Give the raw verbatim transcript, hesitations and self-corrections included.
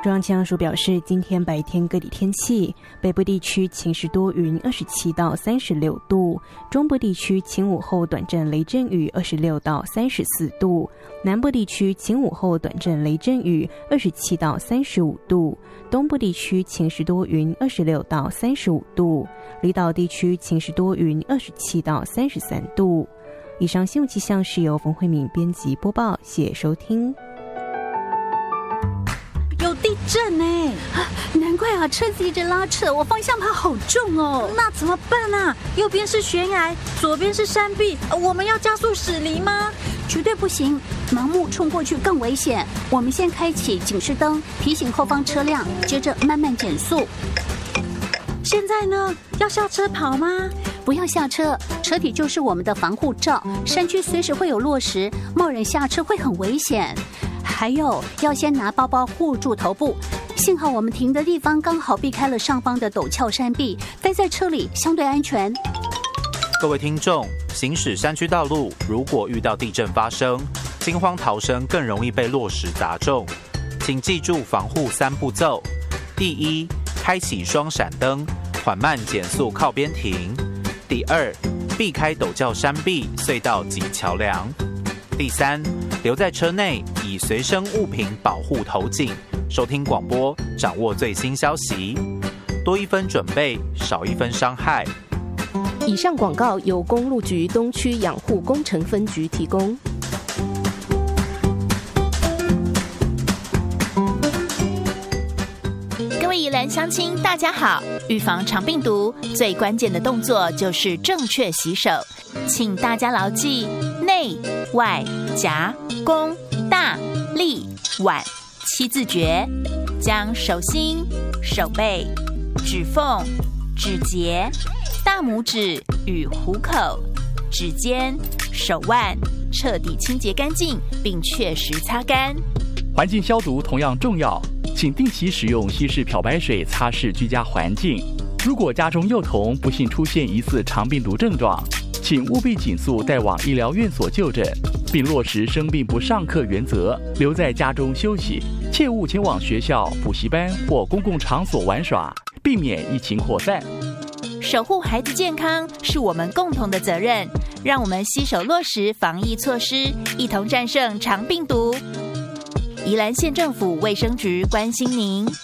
中央气象署表示，今天白天各地天气，北部地区晴时多云，二十七到三十六度；中部地区晴午后短阵雷阵雨，二十六到三十四度；南部地区晴午后短阵雷阵雨，二十七到三十五度；东部地区晴时多云，二十六到三十五度；离岛地区晴时多云，二十七到三十三度。以上新闻气象是由冯慧敏编辑播报，谢谢收听。 有地震哎、啊！难怪啊，车子一直拉扯，我方向盘好重哦。那怎么办啊？右边是悬崖，左边是山壁，我们要加速驶离吗？绝对不行，盲目冲过去更危险。我们先开启警示灯，提醒后方车辆，接着慢慢减速。现在呢，要下车跑吗？不要下车，车体就是我们的防护罩。山区随时会有落石，贸然下车会很危险。还有，要先拿包包护住头部。幸好我们停的地方刚好避开了上方的陡峭山壁，待在车里相对安全。 各位听众，行驶山区道路，如果遇到地震发生，惊慌逃生更容易被落石砸中。请记住防护三步骤：第一，开启双闪灯，缓慢减速靠边停；第二，避开陡峭山壁、隧道及桥梁；第三，留在车内，以随身物品保护头颈。收听广播，掌握最新消息，多一分准备，少一分伤害。 以上广告由公路局东区养护工程分局提供。 各位宜兰乡亲，大家好！预防肠病毒最关键的动作就是正确洗手，请大家牢记内、外、夹、弓、大、立、腕七字诀，将手心、手背、指缝、指节、大拇指与虎口、指尖、手腕彻底清洁干净，并确实擦干。 环境消毒同样重要，请定期使用稀释漂白水擦拭居家环境。如果家中幼童不幸出现疑似肠病毒症状，请务必尽速带往医疗院所就诊，并落实生病不上课原则，留在家中休息，切勿前往学校、补习班或公共场所玩耍，避免疫情扩散。 守护孩子健康是我们共同的责任，让我们携手落实防疫措施，一同战胜肠病毒。宜兰县政府卫生局关心您。